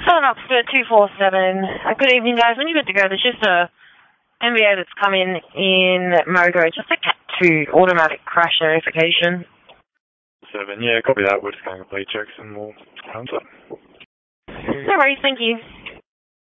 Phone up for 247. Good evening, guys. When you're good to go, there's just a MBA that's come in Mogo. Just a Cat 2 automatic crash notification. 7, yeah, copy that. We're just going to complete checks and we'll answer. No worries, thank you.